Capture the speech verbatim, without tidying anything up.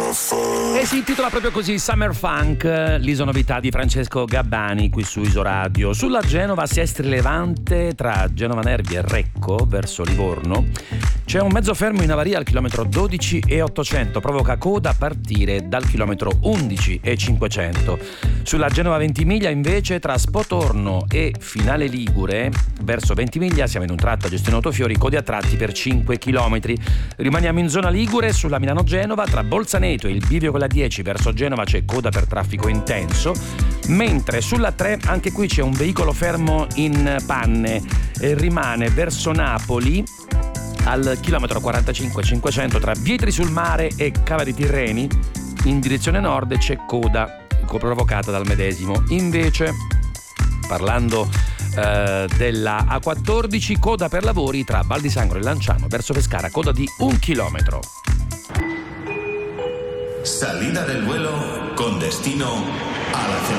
E si intitola proprio così, Summer Funk, l'isonovità di Francesco Gabbani qui su Isoradio. Sulla Genova Siestri Levante, tra Genova Nervi e Recco verso Livorno, c'è un mezzo fermo in avaria al chilometro dodici e ottocento, provoca coda a partire dal chilometro undici e cinquecento. Sulla Genova Ventimiglia invece, tra Spotorno e Finale Ligure verso Ventimiglia, siamo in un tratto a gestione Autofiori, code a tratti per cinque chilometri. Rimaniamo in zona Ligure, sulla Milano-Genova, tra Bolzaneto e il bivio con la dieci verso Genova c'è coda per traffico intenso, mentre sulla tre anche qui c'è un veicolo fermo in panne e rimane verso Napoli al chilometro quarantacinque cinquecento tra Vietri sul Mare e Cava di Tirreni. In direzione nord c'è coda provocata dal medesimo. Invece, parlando eh, della A quattordici, coda per lavori tra Val di Sangro e Lanciano verso Pescara, coda di un chilometro. Salida del vuelo con destino a la